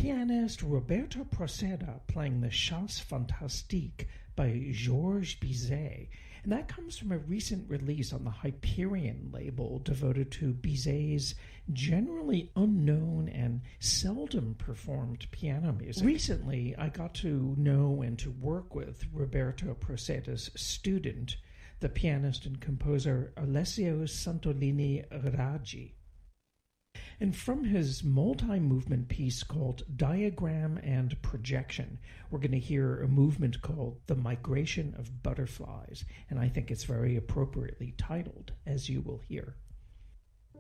pianist Roberto Proceda playing the Chasse Fantastique by Georges Bizet, and that comes from a recent release on the Hyperion label devoted to Bizet's generally unknown and seldom performed piano music. Recently, I got to know and to work with Roberto Proceda's student, the pianist and composer Alessio Santolini Raggi. And from his multi-movement piece called Diagram and Projection, we're going to hear a movement called The Migration of Butterflies, and I think it's very appropriately titled, as you will hear.